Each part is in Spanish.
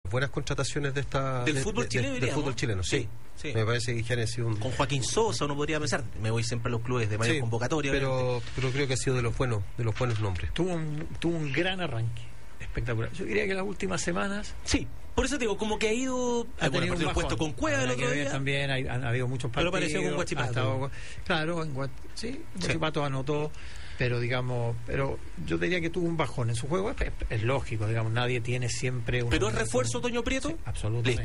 buenas contrataciones de esta del fútbol chileno, del fútbol chileno, sí. Me parece que han sido con Joaquín Sosa uno podría pensar, me voy siempre a los clubes de mayor convocatoria, pero creo que ha sido de los buenos nombres. Tuvo un gran arranque, espectacular. Yo diría que las últimas semanas por eso digo, como que ha tenido un puesto con Cueva el otro día. También han habido muchos partidos. Pero pareció con Guachipato. Claro, Guachipato anotó, pero yo diría que tuvo un bajón en su juego. Es lógico, digamos, nadie tiene siempre ¿Pero es refuerzo, Toño Prieto? Sí, absolutamente.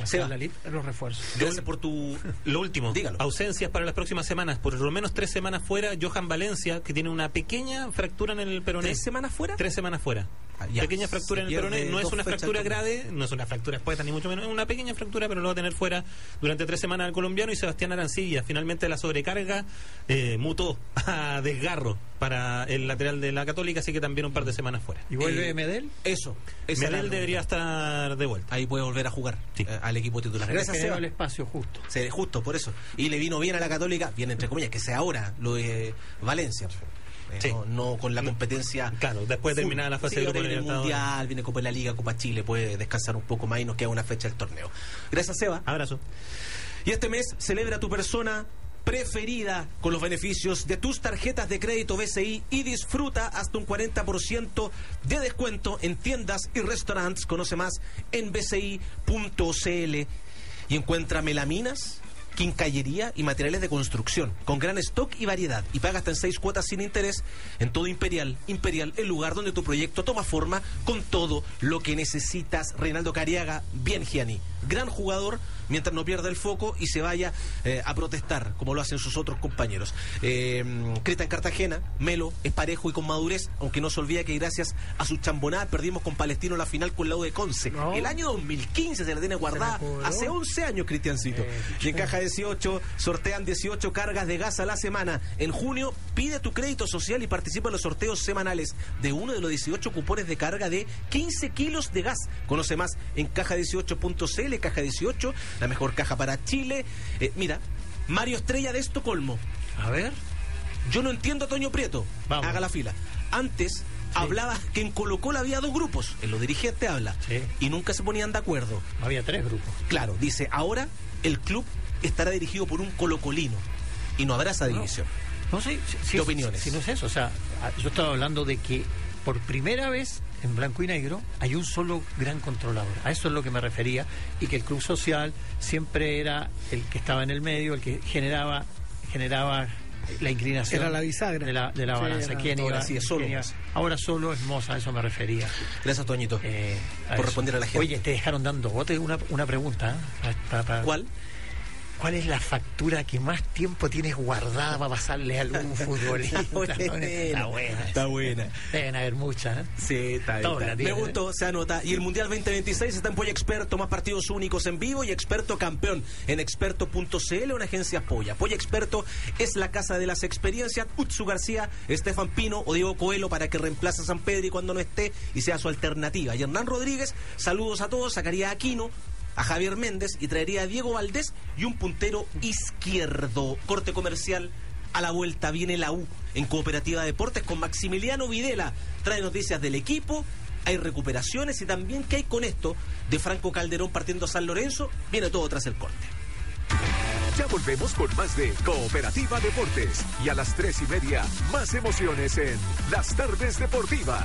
Los refuerzos. Gracias por lo último. Dígalo. Ausencias para las próximas semanas. Por lo menos 3 semanas fuera, Johan Valencia, que tiene una pequeña fractura en el peroné. 3 semanas fuera? 3 semanas fuera. Pequeña fractura en el peroné, no es una fractura grave, no es una fractura expuesta ni mucho menos, es una pequeña fractura, pero lo va a tener fuera durante 3 semanas el colombiano. Y Sebastián Arancibia, finalmente la sobrecarga mutó a desgarro para el lateral de la Católica, así que también un par de semanas fuera. ¿Y vuelve Medel? Medel debería estar de vuelta. Ahí puede volver a jugar al equipo titular. Gracias, Seba. El espacio justo. Justo, por eso. Y le vino bien a la Católica, bien entre comillas, que sea ahora lo de Valencia. No con la competencia. Claro, después de terminar la fase de grupo del Mundial, viene Copa de la Liga, Copa Chile, puede descansar un poco más y nos queda una fecha del torneo. Gracias, Seba. Abrazo. Y este mes celebra tu persona preferida con los beneficios de tus tarjetas de crédito BCI y disfruta hasta un 40% de descuento en tiendas y restaurantes. Conoce más en bci.cl y encuentra melaminas, quincallería y materiales de construcción con gran stock y variedad, y paga hasta en 6 cuotas sin interés en todo Imperial, el lugar donde tu proyecto toma forma con todo lo que necesitas. Reinaldo Cariaga, bien Gianni, gran jugador, mientras no pierda el foco y se vaya a protestar como lo hacen sus otros compañeros. Cristian Cartagena, Melo es parejo y con madurez, aunque no se olvida que gracias a su chambonada perdimos con Palestino la final con el lado de Conce. El año 2015 se la tiene guardada, hace 11 años, Cristiancito. Y en Caja 18 sortean 18 cargas de gas a la semana. En junio pide tu crédito social y participa en los sorteos semanales de uno de los 18 cupones de carga de 15 kilos de gas. Conoce más en caja18.cl. Caja 18, la mejor caja para Chile. Mira, Mario Estrella de Estocolmo. A ver. Yo no entiendo a Toño Prieto. Vamos. Haga la fila. Antes hablaba que en Colo-Colo había 2 grupos. En los dirigentes habla. Y nunca se ponían de acuerdo. Había 3 grupos. Claro, dice, ahora el club estará dirigido por un colocolino y no habrá esa división. No sé, ¿qué opiniones? Si no es eso, o sea, yo estaba hablando de que por primera vez en blanco y negro hay un solo gran controlador. A eso es lo que me refería, y que el club social siempre era el que estaba en el medio, el que generaba la inclinación. Era la bisagra de la balanza. ¿Quién iba? Ahora solo es Moza, a eso me refería. Gracias, Toñito, por responder a la gente. Oye, te dejaron dando bote una pregunta. ¿Cuál? ¿Cuál es la factura que más tiempo tienes guardada para pasarle a algún futbolista? Está buena. Deben haber muchas, ¿eh? Sí, está bien. Me gustó, se anota. Y el Mundial 2026 está en Polla Experto, más partidos únicos en vivo y Experto campeón en experto.cl, una agencia Polla. Polla Experto es la casa de las experiencias. Utsu García, Estefan Pino o Diego Coelho para que reemplace a San Pedri cuando no esté y sea su alternativa. Y Hernán Rodríguez, saludos a todos, sacaría a Aquino, a Javier Méndez y traería a Diego Valdés y un puntero izquierdo. Corte comercial. A la vuelta viene la U en Cooperativa Deportes con Maximiliano Videla. Trae noticias del equipo, hay recuperaciones y también qué hay con esto de Franco Calderón partiendo a San Lorenzo. Viene todo tras el corte. Ya volvemos con más de Cooperativa Deportes y a las 3:30 más emociones en Las Tardes Deportivas.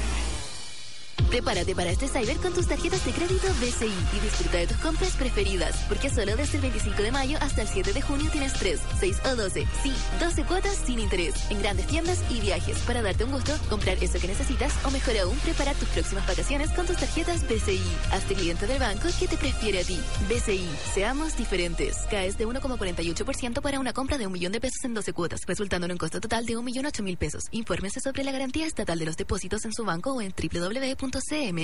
Prepárate para este Cyber con tus tarjetas de crédito BCI y disfruta de tus compras preferidas, porque solo desde el 25 de mayo hasta el 7 de junio tienes 3, 6 o 12, 12 cuotas sin interés en grandes tiendas y viajes para darte un gusto, comprar eso que necesitas o mejor aún, preparar tus próximas vacaciones con tus tarjetas BCI. Hazte cliente del banco que te prefiere a ti. BCI, seamos diferentes. Caes de 1,48% para una compra de $1.000.000 en 12 cuotas, resultando en un costo total de $1.008.000. Infórmese sobre la garantía estatal de los depósitos en su banco o en www.cmfchile.cl.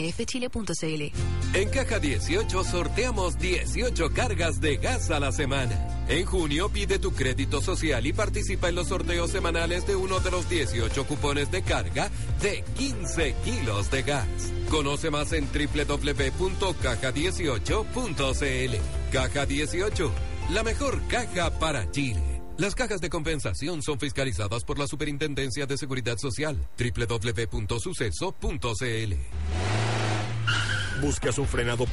En Caja 18 sorteamos 18 cargas de gas a la semana. En junio pide tu crédito social y participa en los sorteos semanales de uno de los 18 cupones de carga de 15 kilos de gas. Conoce más en www.caja18.cl. Caja 18, la mejor caja para Chile. Las cajas de compensación son fiscalizadas por la Superintendencia de Seguridad Social. www.suceso.cl. ¿Buscas un frenado